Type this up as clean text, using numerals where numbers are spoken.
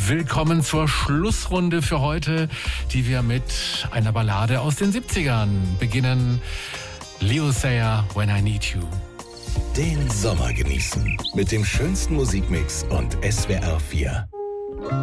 Willkommen zur Schlussrunde für heute, die wir mit einer Ballade aus den 70ern beginnen. Leo Sayer, When I Need You. Den Sommer genießen mit dem schönsten Musikmix und SWR 4.